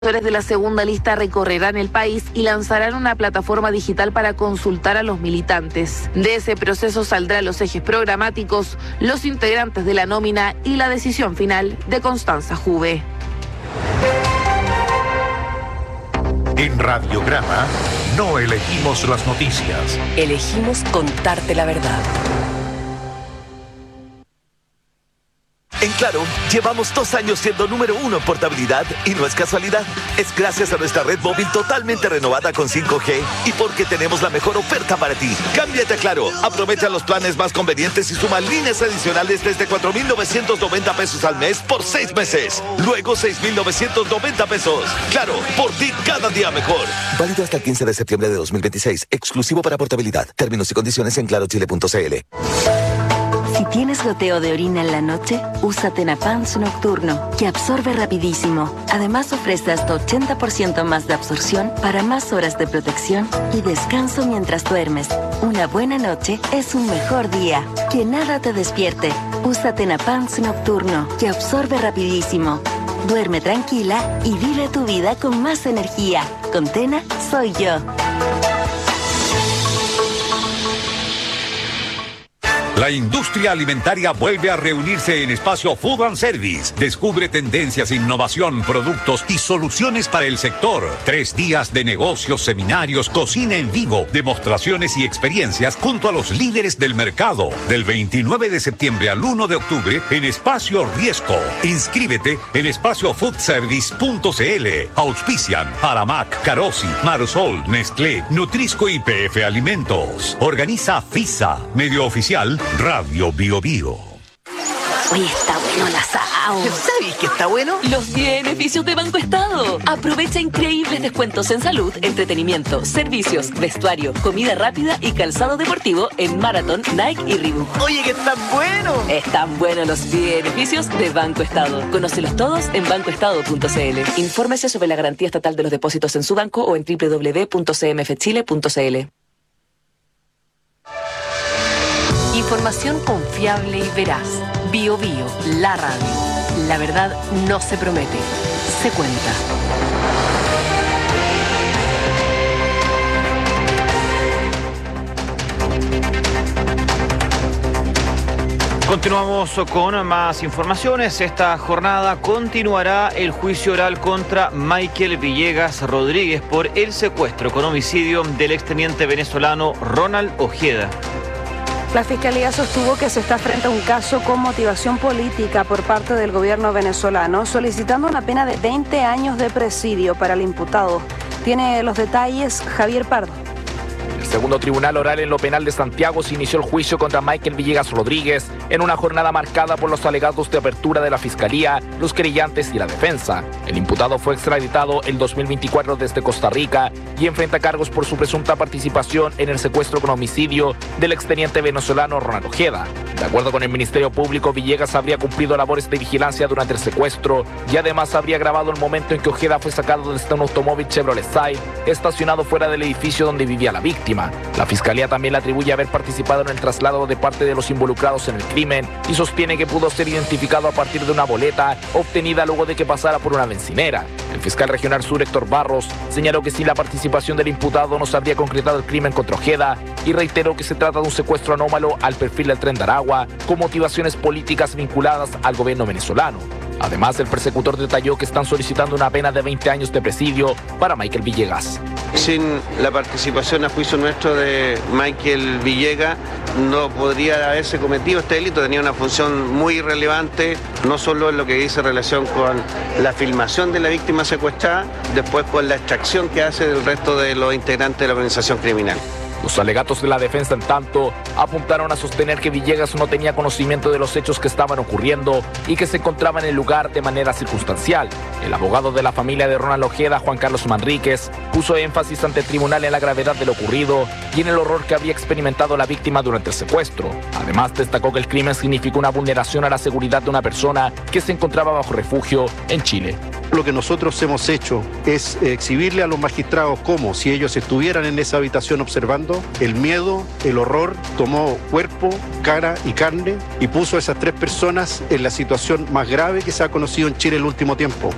Los de la segunda lista recorrerán el país y lanzarán una plataforma digital para consultar a los militantes. De ese proceso saldrán los ejes programáticos, los integrantes de la nómina y la decisión final de Constanza Juve. En Radiograma no elegimos las noticias. Elegimos contarte la verdad. En Claro, llevamos 2 años siendo número 1 en portabilidad y no es casualidad. Es gracias a nuestra red móvil totalmente renovada con 5G y porque tenemos la mejor oferta para ti. Cámbiate a Claro, aprovecha los planes más convenientes y suma líneas adicionales desde 4,990 pesos al mes por 6 meses. Luego 6,990 pesos. Claro, por ti cada día mejor. Válido hasta el 15 de septiembre de 2026. Exclusivo para portabilidad. Términos y condiciones en clarochile.cl. Si tienes goteo de orina en la noche, usa Tenapans Nocturno, que absorbe rapidísimo. Además ofrece hasta 80% más de absorción para más horas de protección y descanso mientras duermes. Una buena noche es un mejor día. Que nada te despierte. Usa Tenapans Nocturno, que absorbe rapidísimo. Duerme tranquila y vive tu vida con más energía. Con Tena, soy yo. La industria alimentaria vuelve a reunirse en Espacio Food and Service. Descubre tendencias, innovación, productos y soluciones para el sector. 3 días de negocios, seminarios, cocina en vivo, demostraciones y experiencias junto a los líderes del mercado. Del 29 de septiembre al 1 de octubre en Espacio Riesco. Inscríbete en espaciofoodservice.cl. Auspician Aramac, Carosi, Marsol, Nestlé, Nutrisco y PF Alimentos. Organiza FISA, medio oficial Radio Bio Bio. Hoy está bueno el asado. ¿Sabes qué está bueno? Los beneficios de Banco Estado. Aprovecha increíbles descuentos en salud, entretenimiento, servicios, vestuario, comida rápida y calzado deportivo en Marathon, Nike y Reebok. Oye, que están buenos. Están buenos los beneficios de Banco Estado. Conócelos todos en bancoestado.cl. Infórmese sobre la garantía estatal de los depósitos en su banco o en www.cmfchile.cl. Información confiable y veraz. Bio Bio, la radio. La verdad no se promete, se cuenta. Continuamos con más informaciones. Esta jornada continuará el juicio oral contra Michael Villegas Rodríguez por el secuestro con homicidio del exteniente venezolano Ronald Ojeda. La Fiscalía sostuvo que se está frente a un caso con motivación política por parte del gobierno venezolano, solicitando una pena de 20 años de presidio para el imputado. Tiene los detalles Javier Pardo. El segundo tribunal oral en lo penal de Santiago se inició el juicio contra Michael Villegas Rodríguez en una jornada marcada por los alegatos de apertura de la Fiscalía, los querellantes y la defensa. El imputado fue extraditado en 2024 desde Costa Rica y enfrenta cargos por su presunta participación en el secuestro con homicidio del exteniente venezolano Ronald Ojeda. De acuerdo con el Ministerio Público, Villegas habría cumplido labores de vigilancia durante el secuestro y además habría grabado el momento en que Ojeda fue sacado desde un automóvil Chevrolet Side estacionado fuera del edificio donde vivía la víctima. La Fiscalía también le atribuye haber participado en el traslado de parte de los involucrados en el crimen y sostiene que pudo ser identificado a partir de una boleta obtenida luego de que pasara por una bencinera. El fiscal regional sur, Héctor Barros, señaló que sin la participación del imputado no se habría concretado el crimen contra Ojeda y reiteró que se trata de un secuestro anómalo al perfil del Tren de Aragua con motivaciones políticas vinculadas al gobierno venezolano. Además, el persecutor detalló que están solicitando una pena de 20 años de presidio para Michael Villegas. Sin la participación a juicio nuestro de Michael Villegas no podría haberse cometido este delito. Tenía una función muy relevante, no solo en lo que dice relación con la filmación de la víctima secuestrada, después con la extracción que hace del resto de los integrantes de la organización criminal. Los alegatos de la defensa, en tanto, apuntaron a sostener que Villegas no tenía conocimiento de los hechos que estaban ocurriendo y que se encontraba en el lugar de manera circunstancial. El abogado de la familia de Ronald Ojeda, Juan Carlos Manríquez, puso énfasis ante el tribunal en la gravedad de lo ocurrido y en el horror que había experimentado la víctima durante el secuestro. Además, destacó que el crimen significó una vulneración a la seguridad de una persona que se encontraba bajo refugio en Chile. Lo que nosotros hemos hecho es exhibirle a los magistrados como si ellos estuvieran en esa habitación observando. El miedo, el horror tomó cuerpo, cara y carne y puso a esas 3 personas en la situación más grave que se ha conocido en Chile el último tiempo.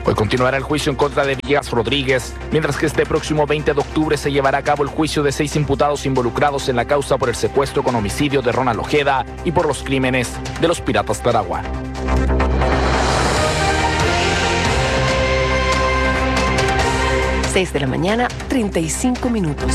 Hoy continuará el juicio en contra de Villegas Rodríguez, mientras que este próximo 20 de octubre se llevará a cabo el juicio de 6 imputados involucrados en la causa por el secuestro con homicidio de Ronald Ojeda y por los crímenes de los Piratas de Aragua. Seis de la mañana, 35 minutos.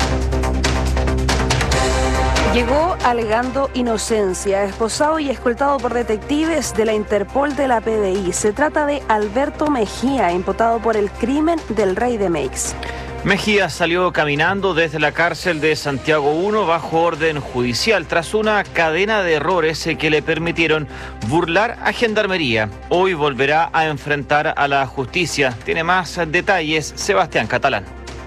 Llegó alegando inocencia, esposado y escoltado por detectives de la Interpol de la PDI. Se trata de Alberto Mejía, imputado por el crimen del Rey de Meix. Mejía salió caminando desde la cárcel de Santiago 1 bajo orden judicial tras una cadena de errores que le permitieron burlar a Gendarmería. Hoy volverá a enfrentar a la justicia. Tiene más detalles Sebastián Catalán.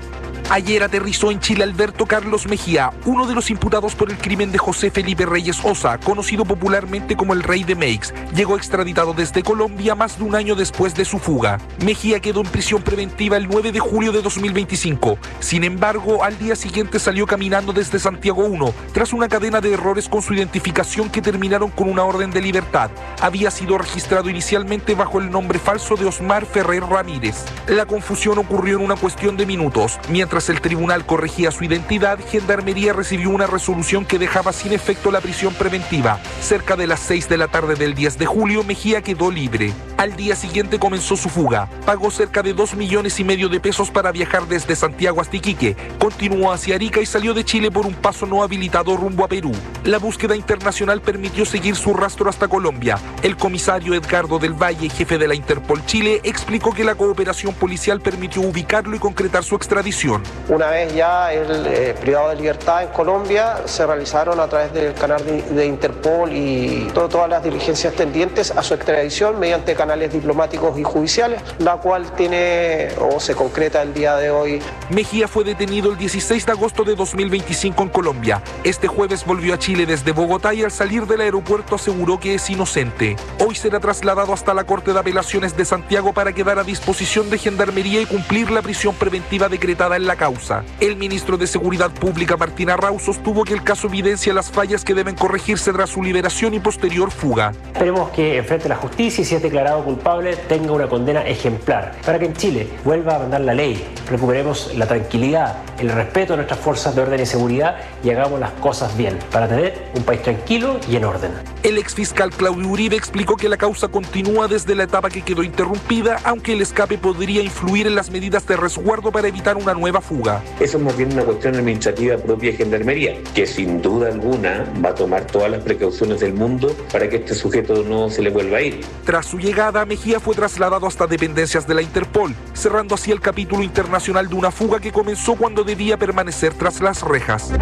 Ayer aterrizó en Chile Alberto Carlos Mejía, uno de los imputados por el crimen de José Felipe Reyes Osa, conocido popularmente como el Rey de Meix. Llegó extraditado desde Colombia más de un año después de su fuga. Mejía quedó en prisión preventiva el 9 de julio de 2025. Sin embargo, al día siguiente salió caminando desde Santiago 1, tras una cadena de errores con su identificación que terminaron con una orden de libertad. Había sido registrado inicialmente bajo el nombre falso de Osmar Ferrer Ramírez. La confusión ocurrió en una cuestión de minutos. Mientras el tribunal corregía su identidad, Gendarmería recibió una resolución que dejaba sin efecto la prisión preventiva. Cerca de las 6 de la tarde del 10 de julio, Mejía quedó libre. Al día siguiente comenzó su fuga. Pagó cerca de 2,5 millones de pesos para viajar desde Santiago hasta Iquique. Continuó hacia Arica y salió de Chile por un paso no habilitado rumbo a Perú. La búsqueda internacional permitió seguir su rastro hasta Colombia. El comisario Edgardo del Valle, jefe de la Interpol Chile, explicó que la cooperación policial permitió ubicarlo y concretar su extradición. Una vez ya el privado de libertad en Colombia, se realizaron a través del canal de Interpol y todas las diligencias tendientes a su extradición mediante canales diplomáticos y judiciales, la cual tiene o se concreta el día de hoy. Mejía fue detenido el 16 de agosto de 2025 en Colombia. Este jueves volvió a Chile desde Bogotá y al salir del aeropuerto aseguró que es inocente. Hoy será trasladado hasta la Corte de Apelaciones de Santiago para quedar a disposición de Gendarmería y cumplir la prisión preventiva decretada en la causa. El ministro de Seguridad Pública, Martín Arrauz, sostuvo que el caso evidencia las fallas que deben corregirse tras su liberación y posterior fuga. Esperemos que enfrente la justicia y, si es declarado culpable, tenga una condena ejemplar para que en Chile vuelva a mandar la ley, recuperemos la tranquilidad, el respeto a nuestras fuerzas de orden y seguridad y hagamos las cosas bien para tener un país tranquilo y en orden. El exfiscal Claudio Uribe explicó que la causa continúa desde la etapa que quedó interrumpida, aunque el escape podría influir en las medidas de resguardo para evitar una nueva fuga. Eso es más bien una cuestión administrativa propia de Gendarmería, que sin duda alguna va a tomar todas las precauciones del mundo para que este sujeto no se le vuelva a ir. Tras su llegada, Mejía fue trasladado hasta dependencias de la Interpol, cerrando así el capítulo internacional de una fuga que comenzó cuando debía permanecer tras las rejas.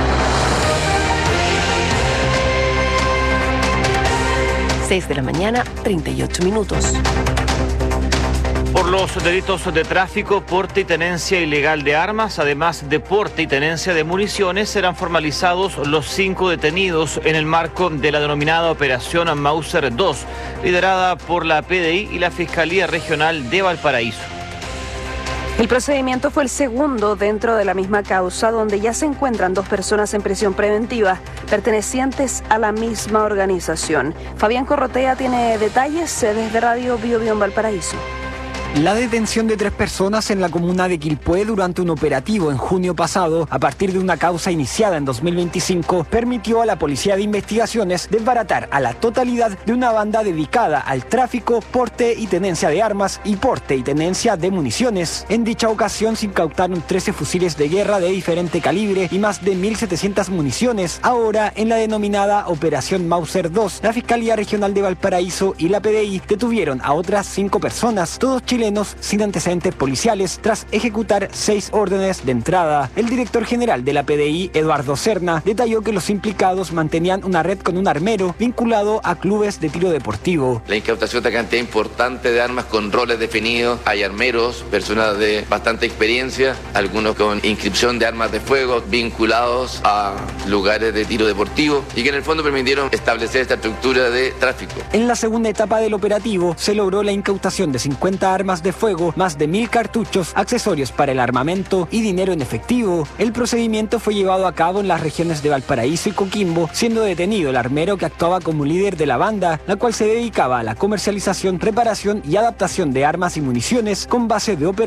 Seis de la mañana, 38 minutos. Por los delitos de tráfico, porte y tenencia ilegal de armas, además de porte y tenencia de municiones, serán formalizados los 5 detenidos en el marco de la denominada Operación Mauser 2, liderada por la PDI y la Fiscalía Regional de Valparaíso. El procedimiento fue el segundo dentro de la misma causa, donde ya se encuentran 2 personas en prisión preventiva pertenecientes a la misma organización. Fabián Corrotea tiene detalles desde Radio Bio Bio en Valparaíso. La detención de 3 personas en la comuna de Quilpué durante un operativo en junio pasado, a partir de una causa iniciada en 2025, permitió a la Policía de Investigaciones desbaratar a la totalidad de una banda dedicada al tráfico, porte y tenencia de armas y porte y tenencia de municiones. En dicha ocasión se incautaron 13 fusiles de guerra de diferente calibre y más de 1.700 municiones. Ahora, en la denominada Operación Mauser 2, la Fiscalía Regional de Valparaíso y la PDI detuvieron a otras 5 personas, todos chilenos sin antecedentes policiales, tras ejecutar 6 órdenes de entrada. El director general de la PDI, Eduardo Serna, detalló que los implicados mantenían una red con un armero vinculado a clubes de tiro deportivo. La incautación de una cantidad importante de armas con roles definidos. Hay armeros, personas de bastante experiencia, algunos con inscripción de armas de fuego vinculados a lugares de tiro deportivo y que en el fondo permitieron establecer esta estructura de tráfico. En la segunda etapa del operativo se logró la incautación de 50 armas armas de fuego, más de 1.000 cartuchos, accesorios para el armamento y dinero en efectivo. El procedimiento fue llevado a cabo en las regiones de Valparaíso y Coquimbo, siendo detenido el armero que actuaba como líder de la banda, la cual se dedicaba a la comercialización, reparación y adaptación de armas y municiones con base de operaciones